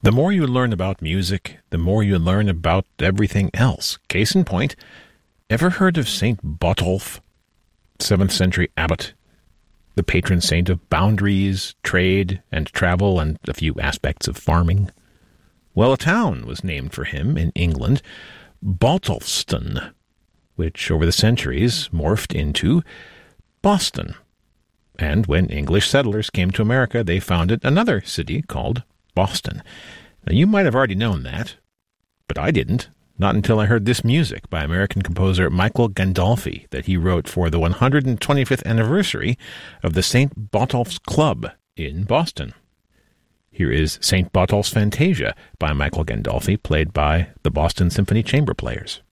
The more you learn about music, the more you learn about everything else. Case in point, ever heard of St. Botolph, 7th century abbot, the patron saint of boundaries, trade, and travel, and a few aspects of farming? Well, a town was named for him in England, Botolphston, which over the centuries morphed into Boston. And when English settlers came to America, they founded another city called Boston. Now, you might have already known that, but I didn't, not until I heard this music by American composer Michael Gandolfi that he wrote for the 125th anniversary of the St. Botolph's Club in Boston. Here is St. Botolph's Fantasia by Michael Gandolfi, played by the Boston Symphony Chamber Players.